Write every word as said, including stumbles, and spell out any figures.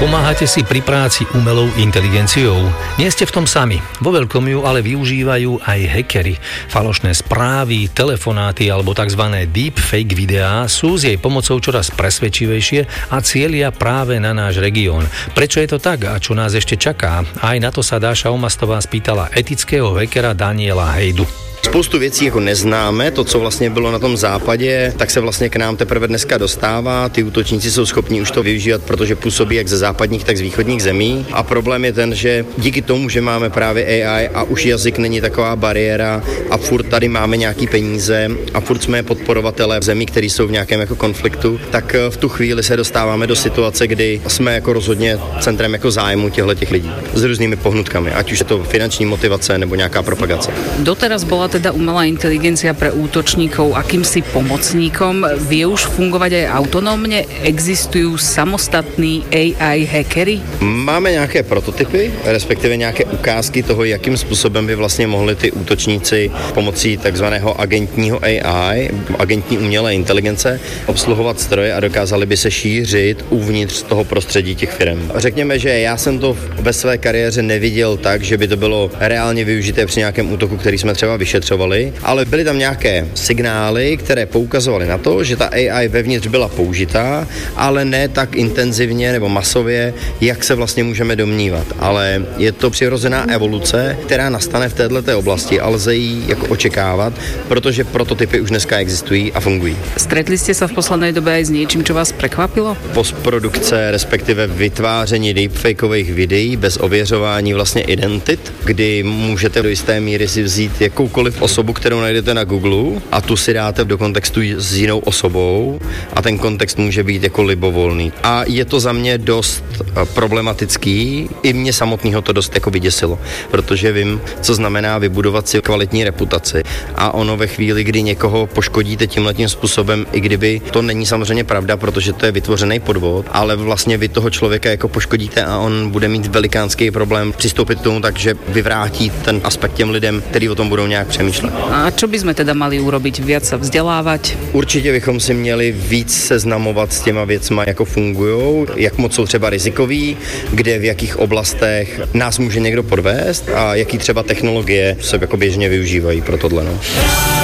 Pomáhate si pri práci umelou inteligenciou? Nie ste v tom sami. Vo veľkom ju ale využívajú aj hackeri. Falošné správy, telefonáty alebo tzv. Deepfake videá sú s jej pomocou čoraz presvedčivejšie a cielia práve na náš región. Prečo je to tak a čo nás ešte čaká? Aj na to sa Dáša Omastová spýtala etického hackera Daniela Hejdu. Spoustu věcí jako neznáme, to, co vlastně bylo na tom západě, tak se vlastně k nám teprve dneska dostává. Ty útočníci jsou schopni už to využívat, protože působí jak ze západních, tak z východních zemí. A problém je ten, že díky tomu, že máme právě A I a už jazyk není taková bariéra a furt tady máme nějaký peníze a furt jsme podporovatelé v zemí, které jsou v nějakém jako konfliktu, tak v tu chvíli se dostáváme do situace, kdy jsme jako rozhodně centrem jako zájmu těchto těch lidí s různými pohnutkami, ať už je to finanční motivace nebo nějaká propagace. Doteraz bola teda umelá inteligencia pre útočníkov akýmsi pomocníkom. Vie už fungovať aj autonómne? Existujú samostatní A I hackery? Máme nějaké prototypy, respektive nějaké ukázky toho, jakým způsobem by vlastně mohli ty útočníci pomocí takzvaného agentního A I, agentní umělé inteligence, obsluhovat stroje a dokázali by se šířit uvnitř toho prostředí těch firm. Řekněme, že já jsem to ve své kariéře neviděl tak, že by to bylo reálně využité při nějakém útoku, který jsme třeba vyšetřovali, ale byly tam nějaké signály, které poukazovaly na to, že ta A I vevnitř byla použitá, ale ne tak intenzivně nebo masově, jak se vlastně můžeme domnívat. Ale je to přirozená evoluce, která nastane v této oblasti a lze ji jako očekávat, protože prototypy už dneska existují a fungují. Stretli ste sa v poslednej dobe aj s niečím, čo vás prekvapilo? Postprodukce, respektive vytváření deepfakeových videí bez ověřování vlastně identit, kdy můžete do jisté míry si vzít jakoukoliv osobu, kterou najdete na Google a tu si dáte do kontextu s jinou osobou a ten kontext může být jako libovolný. A je to za mě dost problematický, i mě samotného to dost jako vyděsilo, protože vím, co znamená vybudovat si kvalitní reputaci a ono ve chvíli, kdy někoho poškodíte tímhletím způsobem, i kdyby to není samozřejmě pravda, protože to je vytvořený podvod, ale vlastně vy toho člověka jako poškodíte a on bude mít velikánský problém přistoupit k tomu tak, že vyvrátí ten aspekt těm lidem, který o tom budou nějak přemýšlet. A čo by sme teda mali urobiť? Viac sa vzdelávať? Určitě bychom si měli víc seznamovat s těma věcma, jako fungujou, jak moc jsou třeba rizikoví, kde v jakých oblastech nás může někdo podvést a jaký třeba technologie se jako běžně využívají pro tohle. No.